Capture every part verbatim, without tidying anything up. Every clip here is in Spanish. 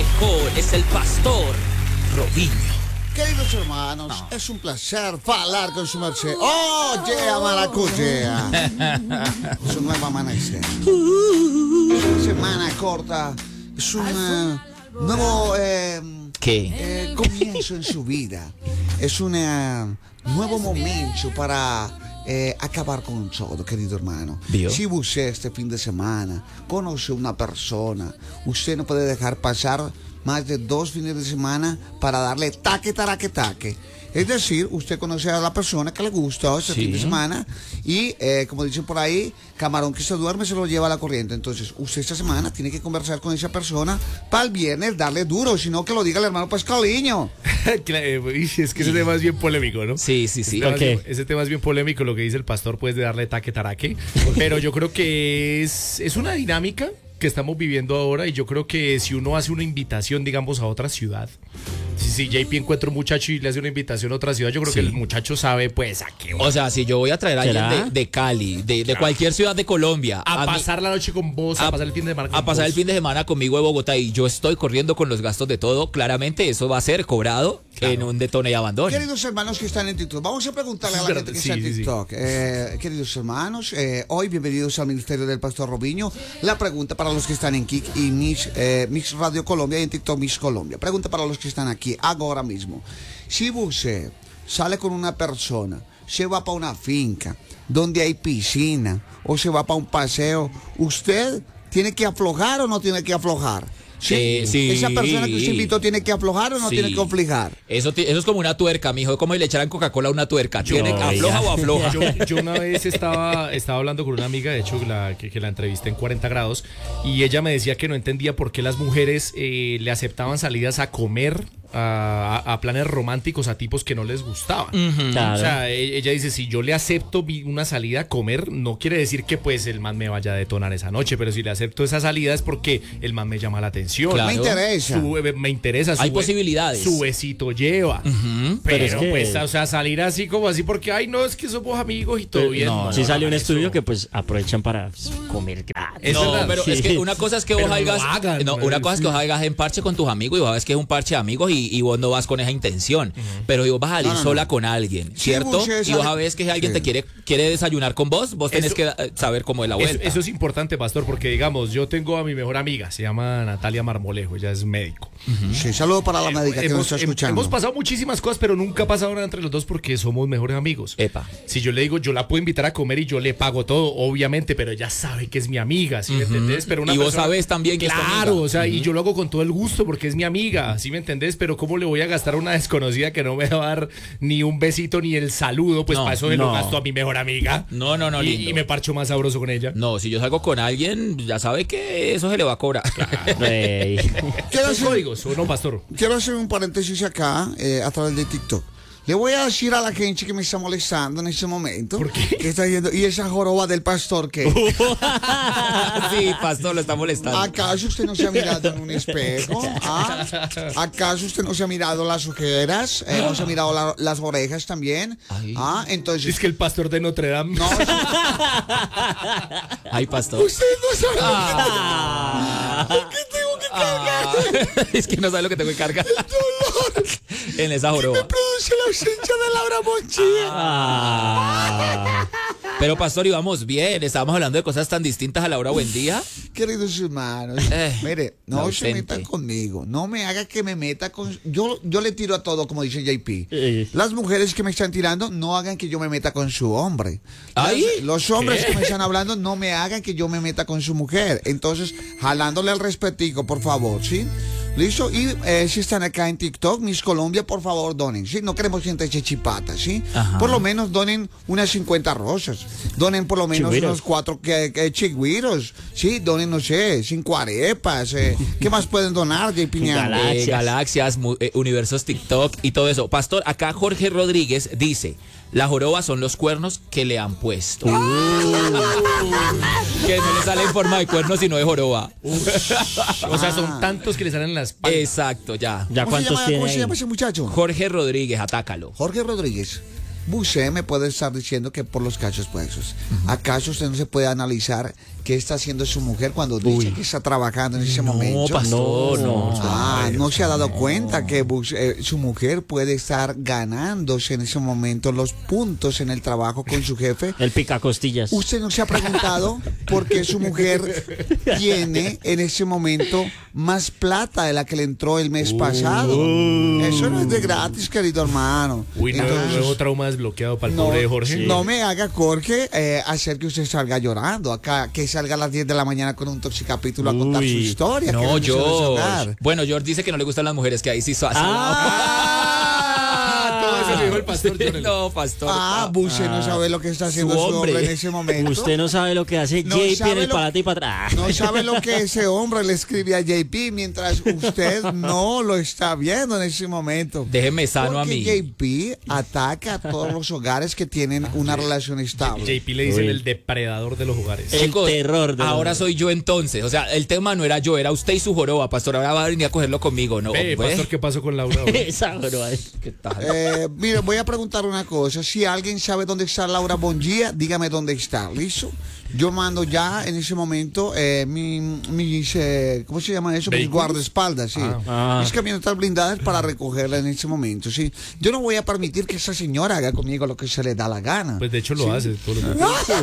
mejor es el pastor Robinho. Queridos hermanos, no. es un placer hablar con su merced. Oye, maracuyá. Es un nuevo amanecer. Es una semana corta. Es un uh, nuevo eh, ¿Qué? Eh, comienzo en su vida. Es un uh, nuevo momento para eh, acabar con todo, querido hermano. ¿Vio? Si usted este fin de semana conoce una persona, usted no puede dejar pasar más de dos fines de semana para darle taque, taraque, taque. Es decir, usted conoce a la persona que le gusta este Sí. fin de semana y, eh, como dicen por ahí, camarón que se duerme se lo lleva a la corriente. Entonces, usted esta semana tiene que conversar con esa persona para el viernes darle duro, sino que lo diga el hermano Pascaliño. Es que ese tema es bien polémico, ¿no? Sí, sí, sí. Ese tema, Okay. es, bien- ese tema es bien polémico, lo que dice el pastor, pues, de darle taque taraque. Pero yo creo que es, es una dinámica que estamos viviendo ahora y yo creo que si uno hace una invitación, digamos, a otra ciudad, si, si J P encuentra un muchacho y le hace una invitación a otra ciudad, yo creo Sí. que el muchacho sabe, pues, a qué va. O sea, si yo voy a traer a alguien ¿Será? de, de Cali, de, de cualquier ciudad de Colombia, A, mí- pasar la noche con vos, a, a- pasar el fin de semana con a pasar vos. el fin de semana conmigo de Bogotá y yo estoy corriendo con los gastos de todo, claramente eso va a ser cobrado Claro. en un detone y abandono. Queridos hermanos que están en TikTok, vamos a preguntarle a la Sí, gente que sí, está en sí, sí. TikTok. Eh, queridos hermanos, eh, hoy bienvenidos al Ministerio del Pastor Robinho. La pregunta para los que están en Kik y Mix, eh, Mix Radio Colombia y en TikTok Mix Colombia. Pregunta para los que están aquí ahora mismo. Si usted sale con una persona, se va para una finca donde hay piscina o se va para un paseo, ¿usted tiene que aflojar o no tiene que aflojar? Sí, Eh, sí. Esa persona que usted invitó tiene que aflojar o no Sí. tiene que aflojar. Eso, ti- eso es como una tuerca, mijo, como si le echaran Coca-Cola a una tuerca. Yo- ¿Tiene que afloja o afloja? Yo, yo una vez estaba, estaba hablando con una amiga, de hecho, la, que, que la entrevisté en cuarenta grados, y ella me decía que no entendía por qué las mujeres eh, le aceptaban salidas a comer, a, a- a planes románticos a tipos que no les gustaban. Claro. O sea, e- ella dice, si yo le acepto mi- una salida a comer, no quiere decir que pues el man me vaya a detonar esa noche, pero si le acepto esa salida es porque el man me llama la atención. Claro. Me interesa. Su- eh, me interesa. Hay be- posibilidades. Su besito lleva. Ujú. Pero, Pero es que- pues, o sea, salir así como así porque, ay, no, es que somos amigos y todo Pero, bien. no, Sí no, salió un eso- estudio que pues aprovechan para pues, comer gratis. Es no, verdad. pero Sí. es que una cosa es que Pero vos no lo hagas, hagan, no, ¿no? una cosa es que vos hagas en parche con tus amigos y vos sabes que es un parche de amigos y, y vos no vas con esa intención. Pero si vos vas a salir No, no, sola no. con alguien, Sí, ¿cierto? vos, eh, Y vos sale- sabes que alguien Sí. te quiere, quiere desayunar con vos, vos tenés Eso- que eh, saber cómo es la Eso, vuelta. eso es importante, pastor, porque digamos, yo tengo a mi mejor amiga, se llama Natalia Marmolejo, ella es médico. Sí, saludo para la médica que nos hemos, está hem- escuchando. hemos pasado muchísimas cosas, pero nunca ha pasado nada entre los dos porque somos mejores amigos. Epa. Si yo le digo, yo la puedo invitar a comer y yo le pago todo, obviamente, pero ella sabe que es mi amiga, ¿sí me entendés? Pero una Y vos persona- sabés también que es tu Claro, amiga. o sea, y yo lo hago con todo el gusto porque es mi amiga, ¿sí me entendés? Pero ¿cómo le voy a gastar a una desconocida que no me va a dar ni un besito ni el saludo? Pues No, para eso me lo no. gasto a mi mejor amiga. No, no, no, y, lindo. y me parcho más sabroso con ella. No, si yo salgo con alguien, ya sabe que eso se le va a cobrar. Ey. Quiero ¿Son hacer, códigos o no, pastor? quiero hacer un paréntesis acá eh, a través de TikTok. Le voy a decir a la gente que me está molestando en este momento. ¿Por qué? Que está yendo, y esa joroba del pastor que. Sí, pastor, lo está molestando. ¿Acaso usted no se ha mirado en un espejo? ¿Ah? ¿Acaso usted no se ha mirado las ojeras? Eh, ¿No se ha mirado la- las orejas también? Ay. Ah, entonces. Es que el pastor de Notre Dame. No, Ay, pastor. usted no sabe Ah. lo que tengo que cargar. Ah. Es que no sabe lo que tengo que cargar. En esa Me joroba. produce la ausencia de Laura Monchía. Ah. Pero, pastor, íbamos bien. Estábamos hablando de cosas tan distintas a la hora buen día. Queridos hermanos, Eh, mire, no se ausente. metan conmigo, no me haga que me meta con... Yo, yo le tiro a todo, como dice J P. Eh. Las mujeres que me están tirando, no hagan que yo me meta con su hombre. ¿Ay? Las- los hombres que me están hablando, no me hagan que yo me meta con su mujer. Entonces, jalándole al respetico, por favor, ¿sí? ¿Listo? Y eh, si están acá en TikTok, Miss Colombia, por favor, donen, ¿sí? No queremos gente chechipata, ¿sí? Ajá. Por lo menos donen unas cincuenta rosas. Donen por lo menos Chigüiros. unos cuatro que, que chigüiros, ¿sí? Donen, no sé, cinco arepas. Eh. ¿Qué más pueden donar, J P Ñango? Galaxias. Eh, galaxias, mu- eh, universos TikTok y todo eso. Pastor, acá Jorge Rodríguez dice: la joroba son los cuernos que le han puesto. Que no le sale en forma de cuerno, sino de joroba. O sea, son tantos que le salen en la espalda. Exacto, ya. ¿Ya ¿Cómo se cuántos llama, tiene ¿Cómo se ahí? llama ese muchacho? Jorge Rodríguez, atácalo. Jorge Rodríguez. Usted me puede estar diciendo que por los cachos puestos. ¿Acaso usted no se puede analizar qué está haciendo su mujer cuando dice que está trabajando en ese No, momento. pastor, No, no. Ah, no se ha dado cuenta que bus- eh, su mujer puede estar ganándose en ese momento los puntos en el trabajo con su jefe. El picacostillas. Usted no se ha preguntado por qué su mujer tiene en ese momento más plata de la que le entró el mes pasado. Eso no es de gratis, querido hermano. Uy, no, Entonces, nuevo trauma desbloqueado para el no, pobre de Jorge. no me haga, Jorge, eh, hacer que usted salga llorando. Acá, que salga a las diez de la mañana con un toxicapítulo a contar su Uy. historia. No, que se George. desahogar. Bueno, George dice que no le gustan las mujeres, que ahí sí. Ah, todo eso lo dijo el pastor Jonel. No, pastor. Ah, no. Buse no sabe lo que está haciendo Su su hombre. hombre. en ese momento. Usted no sabe lo que hace No J P sabe en el lo- para adelante y para atrás. No sabe lo que ese hombre le escribe a J P mientras usted no lo está viendo en ese momento. Déjeme sano a Porque mí. J P ataca a todos los hogares que tienen una relación estable. J P le dicen Uy. el depredador de los hogares. El Chicos, terror de ahora los- soy yo entonces. O sea, el tema no era yo, era usted y su joroba, pastor. Ahora va a venir a cogerlo conmigo, ¿no? Ve, Pues, pastor, ¿qué pasó con Laura? ahora? Esa bro, ahí. ¿qué tal? Eh, mire, voy a preguntar una cosa. Si alguien sabe dónde está Laura Bongia, dígame dónde está. ¿Listo? Yo mando ya en ese momento eh, mi- mis, eh, ¿cómo se llama eso? Mis ¿Vehículos? guardaespaldas, sí. Ah. Mis camionetas blindadas para recogerla en ese momento, sí. Yo no voy a permitir que esa señora haga conmigo lo que se le da la gana. Pues de hecho lo hace. Todo lo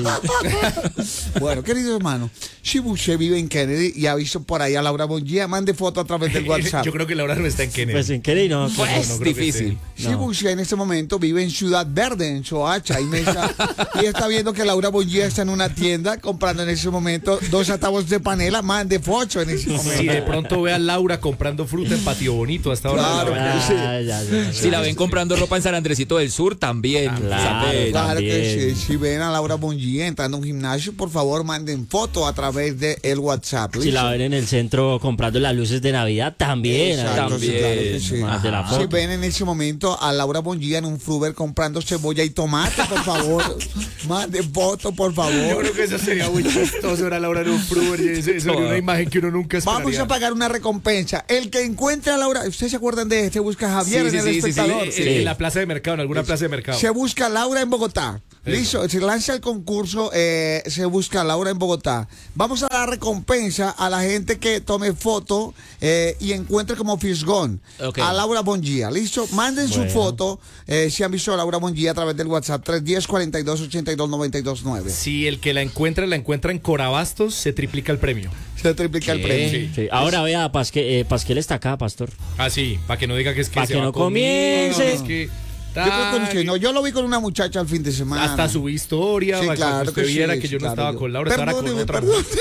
que- Bueno, querido hermano, si usted vive en Kennedy y ha visto por ahí a Laura Bongia, mande foto a través del WhatsApp. Yo creo que Laura no está en Kennedy. Pues en qué no. Pues, no creo que difícil. Si Bucia en este momento vive en Ciudad Verde, en Soacha, y, me está, y está viendo que Laura Bongia está en una tienda comprando en ese momento dos atavos de panela, mande foto en ese momento. Si de pronto ve a Laura comprando fruta en Patio Bonito hasta ahora. Claro. de la mañana. Ah, ya, ya, ya. Si la ven comprando ropa en San Andresito del Sur, también. Claro, ¿sabe? Claro que también. sí. Si ven a Laura Bongia entrando a un gimnasio, por favor manden foto a través del el WhatsApp. Si ¿listo? la ven en el centro comprando las luces de Navidad, también. Exacto, también. sí, claro que sí. Más de la Si foto. ven en ese momento a Laura Bongia en un Fruber comprando cebolla y tomate, por favor, manden foto, por Yo favor. creo que eso sería muy chistoso ver a Laura en un Fruber y eso, eso sería una imagen que uno nunca esperaría. Vamos a pagar una recompensa. El que encuentre a Laura, ¿ustedes se acuerdan de este? Busca a Javier Sí, en sí, el sí, sí, sí. espectador. En- Sí. En la plaza de mercado, en alguna plaza de mercado. Se busca Laura en Bogotá. Listo, se lanza el concurso, eh, se busca Laura en Bogotá. Vamos a dar recompensa a la gente que tome foto eh, y encuentre como Fisgón Ok. a Laura Bongia. Listo, manden su Bueno. foto eh, si han visto a Laura Bongia a través del WhatsApp tres uno cero, cuarenta y dos, ochenta y dos, noventa y dos, nueve. Si el que la encuentra, la encuentra en Corabastos, se triplica el premio. Se triplica el ¿Qué? premio. Sí. Sí, ahora vea, Pasque, eh, Pasquel está acá, pastor. Ah, sí, para que no diga que es que Pa' se que va no conmigo, comience. es que, Yo creo que tal, no, yo lo vi con una muchacha al fin de semana. hasta subí historia, Sí, para claro que usted que sí, viera que sí, yo no claro, estaba yo- con Laura, estaba con Perdóneme, otra.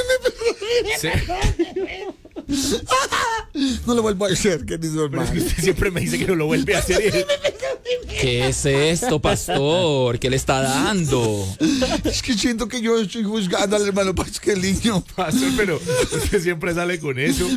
perdóneme, Sí. No lo vuelvo a hacer, querido Pero es hermano. que usted siempre me dice que no lo vuelve a hacer. ¿Qué es esto, pastor? ¿Qué le está dando? Es que siento que yo estoy juzgando al hermano Pasqueliño. Pastor, pero usted siempre sale con eso.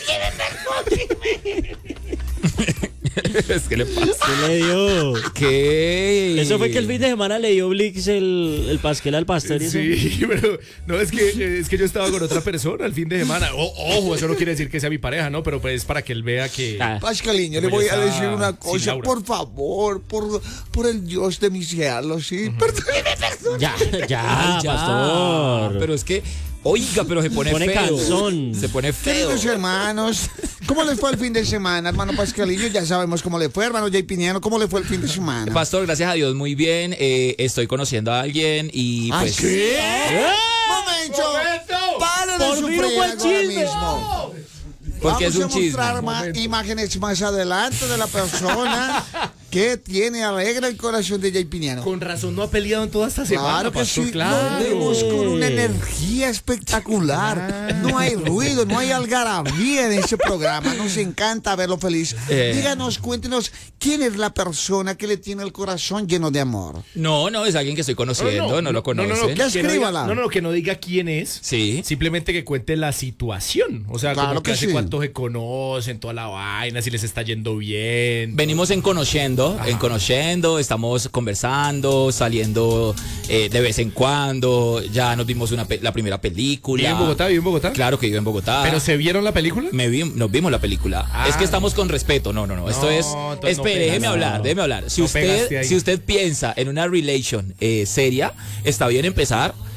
Es que le pasa. ¿Qué le dio? ¿Qué? Eso fue que el fin de semana le dio Blix el, el Pasquel al pastor. y eso. Sí, pero no, es que, es que yo estaba con otra persona el fin de semana. O- ojo, eso no quiere decir que sea mi pareja, ¿no? Pero pues es para que él vea que... Ah, Pascaliño, le Como voy ya a está decir una sin cosa, Laura. por favor, por, por el Dios de mis cielos, ¿sí? Perdóneme, perdóneme. ya, ya, Ay, ya. pastor. Pero es que, oiga, pero se pone, Pone feo. cansón. Se pone feo. Queridos hermanos, ¿cómo les fue el fin de semana, hermano Pascaliño? Ya sabemos cómo le fue, hermano Jay Piniano, ¿cómo le fue el fin de semana? Pastor, gracias a Dios, muy bien. Eh, estoy conociendo a alguien y ¿Ah, pues. sí? ¡Momento! ¡Para de Por fin sufrir no fue el ahora chisme. mismo! Porque es un Vamos a chisme. mostrar ma- imágenes más adelante de la persona que tiene alegre el corazón de Jay Piniano. Con razón no ha peleado en toda esta semana, Claro que pastor, sí, claro. lo vemos con una energía espectacular. No hay ruido, no hay algarabía en ese programa. Nos encanta verlo feliz. Eh. Díganos, cuéntenos, ¿quién es la persona que le tiene el corazón lleno de amor? No, no, es alguien que estoy conociendo, no, lo conoce. No, no, no, Ya que no, escríbala. diga, no, no, que no diga quién es. Sí. Simplemente que cuente la situación. O sea, Claro como que, que hace sí. cuánto se conocen, toda la vaina, si les está yendo bien. Venimos en conociendo, en conociendo, estamos conversando, saliendo eh, de vez en cuando. Ya nos vimos una pe- la primera película. ¿Vive en Bogotá? ¿Vive en Bogotá? Claro que vivo en Bogotá. ¿Pero se vieron la película? Me vi- nos vimos la película. Ah. Es que estamos con respeto. No, no, no. Esto No, es. entonces no Espere, déjeme pegaste. hablar, déjeme hablar. Si No pegaste usted, ahí. si usted piensa en una relation eh, seria, está bien empezar.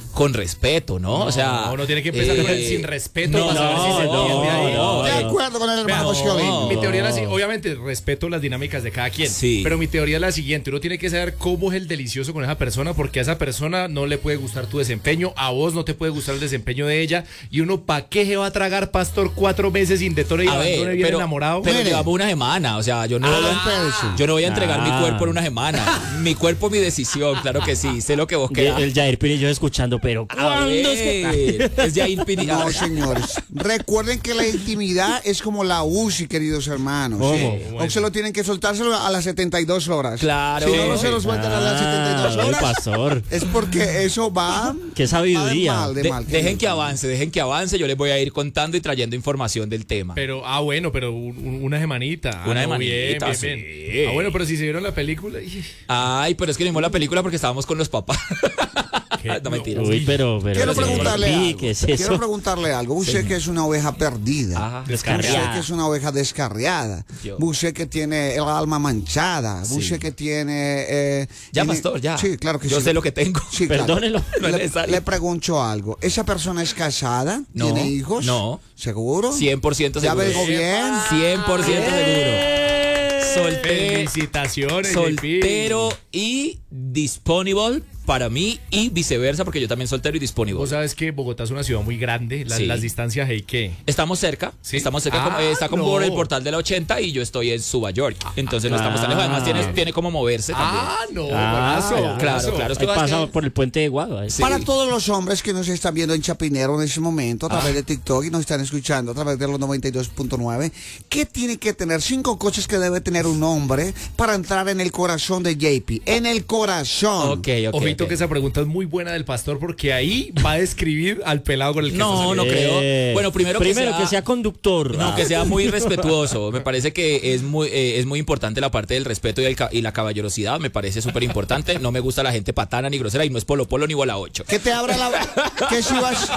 con respeto, ¿no? O sea, no, no tiene que empezar con el sin respeto no, para saber si se no, entiende ahí. no, De no. acuerdo con el hermano Vea, Schiavini. Mi teoría es la si- obviamente respeto las dinámicas de cada quien, Sí. pero mi teoría es la siguiente: uno tiene que saber cómo es el delicioso con esa persona, porque a esa persona no le puede gustar tu desempeño, a vos no te puede gustar el desempeño de ella, y uno ¿pa' qué se va a tragar, pastor, cuatro meses sin detone y a abandone ver, bien pero, enamorado? pero Mire. llevamos una semana, o sea, yo no, Ah. yo no voy a entregar mi Ah. cuerpo en una semana. Mi cuerpo, mi decisión, claro que sí, sé lo que vos Y querás. el Jair Pirillo escuchando, pero A ¿cuándo es que...? ver, es Jair Pirillo. No, señores. Recuerden que la intimidad es como la U C I, queridos hermanos. ¿Cómo? Sí. O se lo tienen que soltárselo a las setenta y dos horas. Claro. Si no, no se lo sueltan a las setenta y dos Ah, el horas. pastor. Es porque eso va. Qué sabiduría. va de mal, de De- mal, dejen querido. que avance, dejen que avance. Yo les voy a ir contando y trayendo información del tema. Pero, ah, bueno, pero un- un- una semanita. Ah, Una no, bien, semanita, bien, sí. bien. Ah, bueno, pero si se vieron la película. y- Ay, pero es que vimos la película porque estábamos con los papás. ¿Qué? No, mentira. Uy, pero... pero Quiero ¿qué- preguntarle sí, algo. ¿qué es Quiero eso? preguntarle algo. Usted que es una oveja perdida. Ajá. Usted Descarriada. que es una oveja descarriada. Yo. Usted que tiene el alma manchada. Sí. Usted que tiene. eh, Ya, tiene- pastor, ya. Sí, claro que Yo sí. sé lo que tengo. Sí, claro. Perdónelo. No es Le, necesario. le pregunto algo. ¿Esa persona es casada? No, ¿Tiene hijos? no. ¿Seguro? cien por ciento ¿Ya seguro. averiguó bien? cien por ciento seguro. Soltero, Felicitaciones, soltero y disponible para mí y viceversa, porque yo también soltero y disponible. Vos sabes que Bogotá es una ciudad muy grande, las, Sí. las distancias, ¿hey qué? Estamos cerca, Sí. estamos cerca, Ah, como- eh, está como no. por el portal de la ochenta y yo estoy en Suba, Georgia. Entonces no estamos tan lejos. Además tiene, tiene como moverse también. Ah, no, Ah, buenazo, ya. Claro, buenazo. claro. Es que Ahí vas pasa que- por el puente de Guagua. ¿eh? Sí. Para todos los hombres que nos están viendo en Chapinero en ese momento a través de TikTok y nos están escuchando a través de los noventa y dos punto nueve, ¿qué tiene que tener? Cinco cosas que debe tener un hombre para entrar en el corazón de J P. En el corazón. Ok, ok. Ojito ok. que esa pregunta es muy buena del pastor, porque ahí va a describir al pelado con el que está No, no saliendo. creo. Eh, Bueno, primero, primero que, sea, que sea conductor. No, Ah. que sea muy respetuoso. Me parece que es muy, eh, es muy importante la parte del respeto y, el ca- y la caballerosidad. Me parece súper importante. No me gusta la gente patana ni grosera y no es polo polo ni bola ocho. Que te abra la. Que si vas.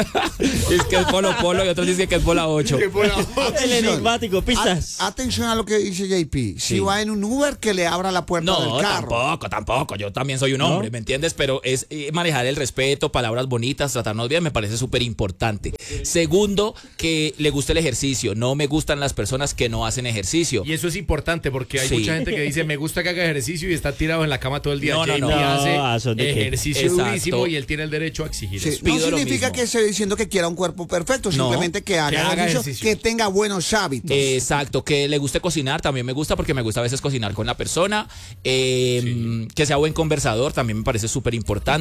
Es que es polo polo y otros dicen que es bola ocho. El enigmático, pistas. A- atención a lo que dice J P. Si Sí. va en un Uber, que le abra la puerta No, del carro. tampoco, tampoco. Yo también soy un hombre, ¿me entiendes? Pero es eh, manejar el respeto, palabras bonitas, tratarnos bien, me parece súper importante. Segundo, que le guste el ejercicio. No me gustan las personas que no hacen ejercicio. Y eso es importante porque hay Sí. mucha gente que dice, me gusta que haga ejercicio y está tirado en la cama todo el día. No, no, J P no. hace No, ¿son de qué? ejercicio Exacto. durísimo y él tiene el derecho a exigir Sí, eso. no pido lo significa mismo. que esté diciendo que quiera un cuerpo perfecto, No, simplemente que haga, que haga ejercicio, ejercicio. que tenga buenos hábitos. Exacto, que le guste cocinar, también me gusta porque me gusta a veces cocinar con la persona. Eh, Que sea buen conversador, también me parece súper importante.